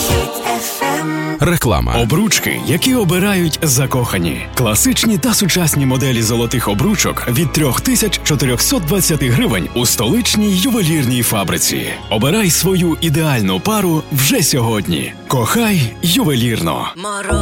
Реклама. Обручки, які обирають закохані. Класичні та сучасні моделі золотих обручок від 3420 гривень у столичній ювелірній фабриці. Обирай свою ідеальну пару вже сьогодні. Кохай ювелірно.